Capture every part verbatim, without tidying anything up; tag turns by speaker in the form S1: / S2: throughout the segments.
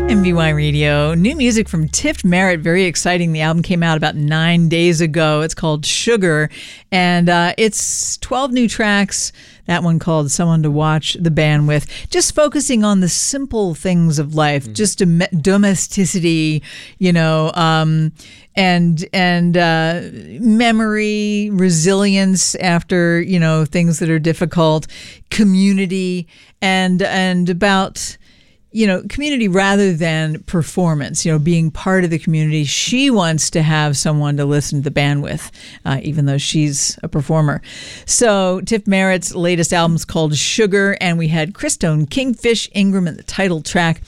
S1: M V Y Radio. New music from Tiff Merritt. Very exciting. The album came out about nine days ago. It's called Sugar. And uh, it's twelve new tracks. That one called Someone to Watch the Band With. Just focusing on the simple things of life. Mm-hmm. Just dom- domesticity, you know, um, and and uh, memory, resilience after, you know, things that are difficult, community, and and about... you know, community rather than performance, you know, being part of the community. She wants to have someone to listen to the band with, uh, even though she's a performer. So Tiff Merritt's latest album is called Sugar, and we had Christone Kingfish Ingram in the title track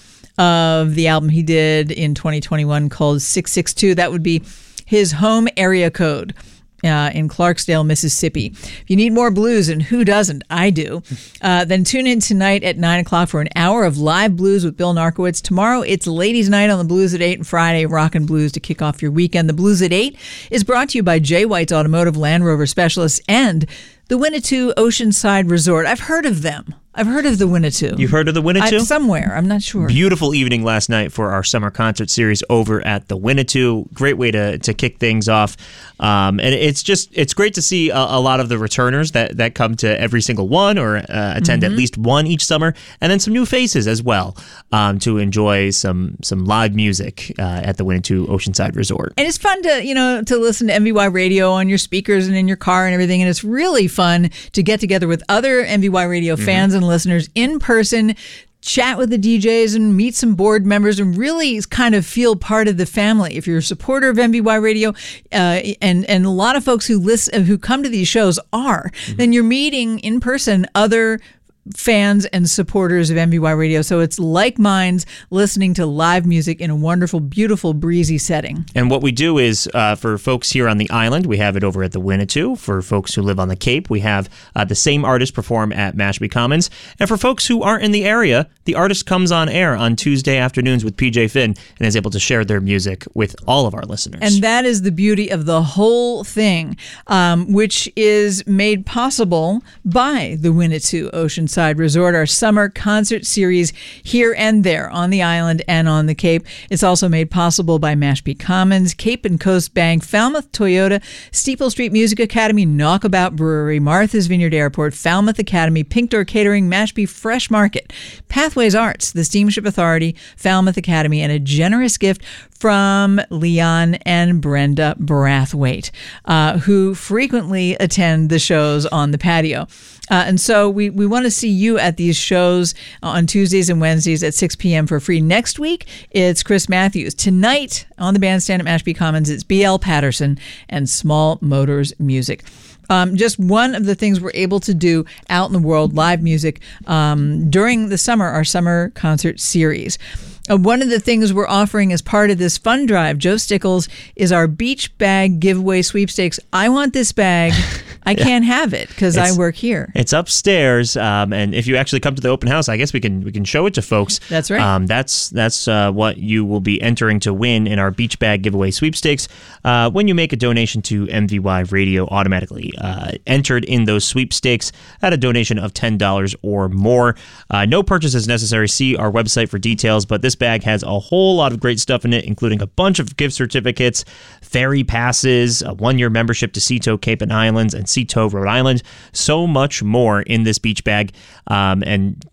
S1: of the album he did in twenty twenty-one called six six two. That would be his home area code. Uh, in Clarksdale, Mississippi. If you need more blues, and who doesn't? I do. Uh, then tune in tonight at nine o'clock for an hour of live blues with Bill Narkowitz. Tomorrow, it's Ladies' Night on the Blues at eight, and Friday, Rockin' Blues to kick off your weekend. The Blues at eight is brought to you by Jay White's Automotive Land Rover Specialists and the Winnetou Oceanside Resort. I've heard of them. I've heard of the Winnetou.
S2: You've heard of the Winnetou?
S1: I, somewhere. I'm not sure.
S2: Beautiful evening last night for our summer concert series over at the Winnetou. Great way to to kick things off. Um, and it's just, it's great to see a, a lot of the returners that, that come to every single one or uh, attend mm-hmm. at least one each summer. And then some new faces as well um, to enjoy some some live music uh, at the Winnetou Oceanside Resort.
S1: And it's fun to, you know, to listen to M V Y Radio on your speakers and in your car and everything. And it's really fun to get together with other M V Y Radio mm-hmm. fans and listeners in person, chat with the D Js and meet some board members and really kind of feel part of the family. If you're a supporter of M V Y Radio, uh, and, and a lot of folks who listen, who come to these shows are, mm-hmm. then you're meeting in person other fans and supporters of M V Y Radio. So it's like minds listening to live music in a wonderful, beautiful, breezy setting.
S2: And what we do is, uh, for folks here on the island, we have it over at the Winnetou. For folks who live on the Cape, we have uh, the same artist perform at Mashpee Commons. And for folks who aren't in the area, the artist comes on air on Tuesday afternoons with P J Finn and is able to share their music with all of our listeners.
S1: And that is the beauty of the whole thing, um, which is made possible by the Winnetou Oceanside Resort, our summer concert series here and there on the island and on the Cape. It's also made possible by Mashpee Commons, Cape and Coast Bank, Falmouth Toyota, Steeple Street Music Academy, Knockabout Brewery, Martha's Vineyard Airport, Falmouth Academy, Pink Door Catering, Mashpee Fresh Market, Pathways Arts, the Steamship Authority, Falmouth Academy, and a generous gift from Leon and Brenda Brathwaite, uh, who frequently attend the shows on the patio. Uh, and so we, we want to see you at these shows on Tuesdays and Wednesdays at six p.m. for free. Next week, it's Chris Matthews. Tonight on the bandstand at Mashpee Commons, it's B L Patterson and Small Motors Music. Um, just one of the things we're able to do out in the world, live music, um, during the summer, our summer concert series. Uh, one of the things we're offering as part of this fund drive, Joe Stickles, is our beach bag giveaway sweepstakes. I want this bag. I yeah. can't have it because I work here.
S2: It's upstairs, um, and if you actually come to the open house, I guess we can we can show it to folks.
S1: That's right.
S2: Um, that's that's uh, what you will be entering to win in our beach bag giveaway sweepstakes uh, when you make a donation to M V Y Radio automatically. Uh, entered in those sweepstakes at a donation of ten dollars or more. Uh, no purchase is necessary. See our website for details, but this bag has a whole lot of great stuff in it, including a bunch of gift certificates, ferry passes, a one-year membership to Seato Cape and Islands, and Seato Rhode Island. So much more in this beach bag. Um, and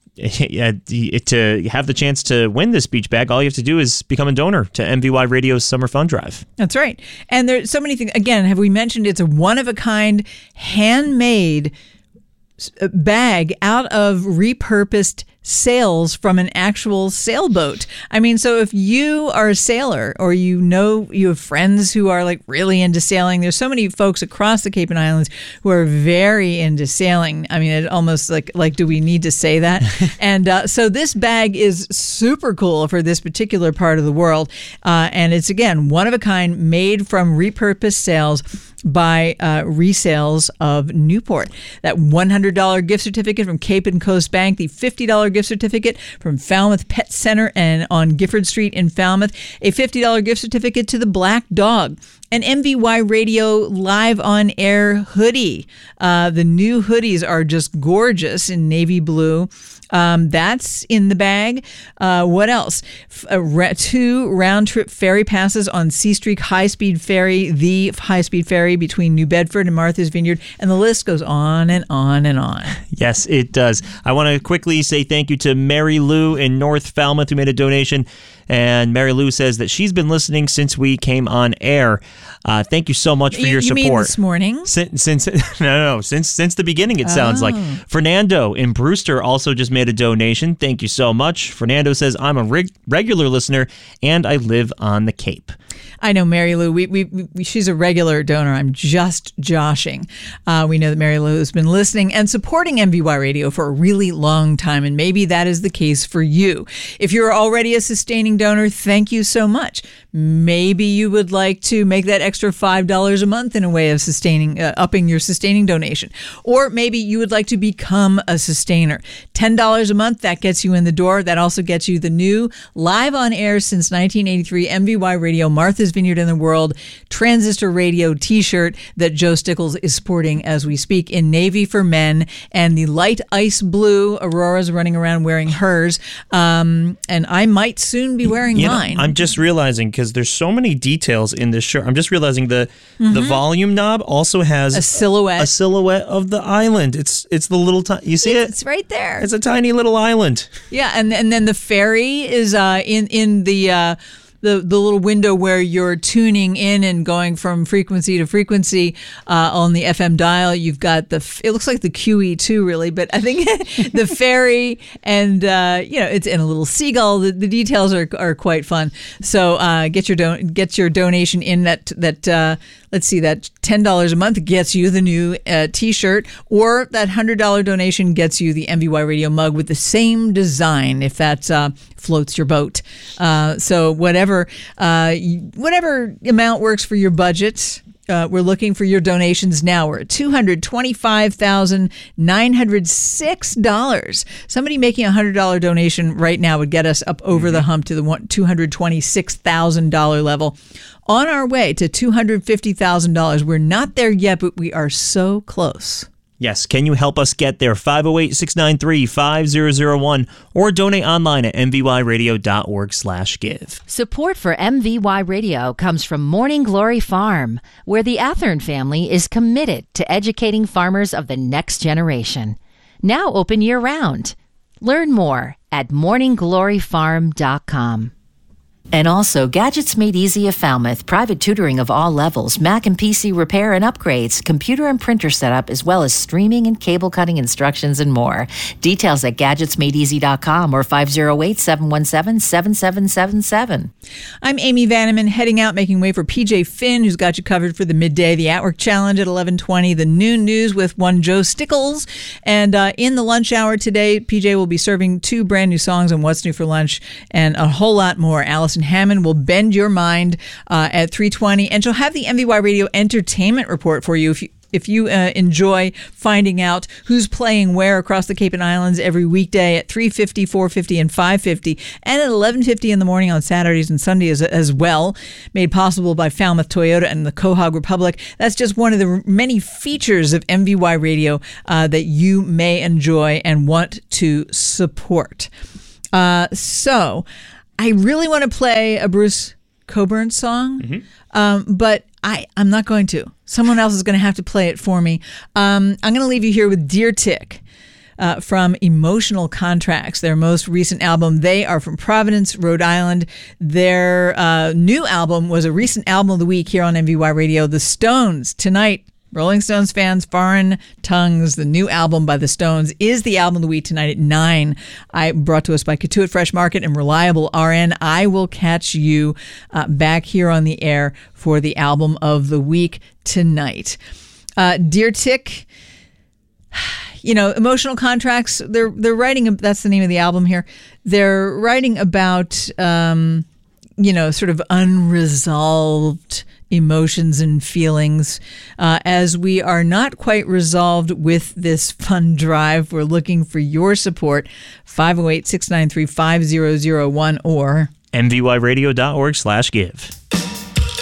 S2: to have the chance to win this beach bag, all you have to do is become a donor to M V Y Radio's Summer Fun Drive.
S1: That's right. And there's so many things. Again, have we mentioned it's a one-of-a-kind, handmade bag out of repurposed sails from an actual sailboat. I mean, so if you are a sailor or you know you have friends who are like really into sailing, there's so many folks across the Cape and Islands who are very into sailing. I mean, it almost like, like, do we need to say that? and uh, so this bag is super cool for this particular part of the world. Uh, and it's, again, one of a kind, made from repurposed sails by uh, Resales of Newport. That one hundred dollars gift certificate from Cape and Coast Bank, the fifty dollars dollars gift certificate from Falmouth Pet Center and on Gifford Street in Falmouth, a fifty dollars gift certificate to the Black Dog, an M V Y Radio Live on Air hoodie. Uh, the new hoodies are just gorgeous in navy blue. Um, that's in the bag. Uh, what else? F- uh, ra- two round-trip ferry passes on Sea Streak High-Speed Ferry, the high-speed ferry between New Bedford and Martha's Vineyard, and the list goes on and on and on.
S2: Yes, it does. I want to quickly say thank you to Mary Lou in North Falmouth who made a donation. And Mary Lou says that she's been listening since we came on air. Uh, thank you so much for
S1: you,
S2: your
S1: you
S2: support.
S1: Mean this morning?
S2: Since, since no, no, since since the beginning, it sounds
S1: oh.
S2: like. Fernando in Brewster also just made a donation. Thank you so much. Fernando says, I'm a reg- regular listener, and I live on the Cape.
S1: I know Mary Lou. We, we, we, she's a regular donor. I'm just joshing. Uh, we know that Mary Lou has been listening and supporting M V Y Radio for a really long time, and maybe that is the case for you. If you're already a sustaining donor, thank you so much. Maybe you would like to make that extra five dollars a month in a way of sustaining, uh, upping your sustaining donation. Or maybe you would like to become a sustainer. ten dollars a month, that gets you in the door. That also gets you the new live on air since nineteen eighty-three M V Y Radio Martha's Vineyard in the World Transistor Radio t-shirt that Joe Stickles is sporting as we speak in navy for men, and the light ice blue. Aurora's running around wearing hers, um, and I might soon be wearing
S2: you
S1: mine.
S2: Know, I'm just realizing, because there's so many details in this shirt, I'm just realizing the mm-hmm. the volume knob also has
S1: a silhouette
S2: a silhouette of the island. It's it's the little ti- you see
S1: it's,
S2: it?
S1: It's right there.
S2: It's a tiny little island.
S1: Yeah, and and then the ferry is uh, in in the. Uh, The, the little window where you're tuning in and going from frequency to frequency uh, on the F M dial. You've got the, it looks like the Q E too, really, but I think the ferry and, uh, you know, it's in a little seagull. The, the details are are quite fun. So uh, get your don- get your donation in that, that uh, let's see, that ten dollars a month gets you the new uh, t-shirt, or that one hundred dollars donation gets you the M V Y Radio mug with the same design, if that uh, floats your boat. Uh, so whatever uh, whatever amount works for your budget. Uh, we're looking for your donations now. We're at two hundred twenty-five thousand nine hundred six dollars. Somebody making a one hundred dollars donation right now would get us up over mm-hmm. the hump to the two hundred twenty-six thousand dollars level. On our way to two hundred fifty thousand dollars. We're not there yet, but we are so close.
S2: Yes. Can you help us get there? five oh eight, six nine three, five oh oh one or donate online at mvyradio.org slash give.
S3: Support for M V Y Radio comes from Morning Glory Farm, where the Athern family is committed to educating farmers of the next generation. Now open year-round. Learn more at morning glory farm dot com. And also, Gadgets Made Easy of Falmouth, private tutoring of all levels, Mac and P C repair and upgrades, computer and printer setup, as well as streaming and cable cutting instructions and more. Details at gadgets made easy dot com or five oh eight, seven one seven, seven seven seven seven.
S1: I'm Amy Vanneman, heading out, making way for P J Finn, who's got you covered for the midday, the At Work Challenge at eleven twenty, the noon news with one Joe Stickles. And uh, in the lunch hour today, P J will be serving two brand new songs on What's New for Lunch and a whole lot more. Allison Hammond will bend your mind uh, at three twenty, and she'll have the M V Y Radio Entertainment Report for you if you If you uh, enjoy finding out who's playing where across the Cape and Islands every weekday at three fifty, four fifty, and five fifty, and at eleven fifty in the morning on Saturdays and Sundays as well, made possible by Falmouth Toyota and the Quahog Republic. That's just one of the many features of M V Y Radio uh, that you may enjoy and want to support. Uh, so I really want to play a Bruce Cockburn song, mm-hmm. um, but I, I'm not going to. Someone else is going to have to play it for me. Um, I'm going to leave you here with Deer Tick uh, from Emotional Contracts, their most recent album. They are from Providence, Rhode Island. Their uh, new album was a recent album of the week here on M V Y Radio. The Stones, tonight. Rolling Stones fans, Foreign Tongues, the new album by the Stones, is the album of the week tonight at nine. I brought to us by Katuitt Fresh Market and Reliable R N. I will catch you uh, back here on the air for the album of the week tonight. Uh, Deer Tick, you know, Emotional Contracts, they're they're writing, that's the name of the album here. They're writing about, um, you know, sort of unresolved emotions and feelings. Uh, as we are not quite resolved with this fund drive, we're looking for your support. five oh eight, six nine three, five oh oh one or
S2: M V Y radio dot org slash give.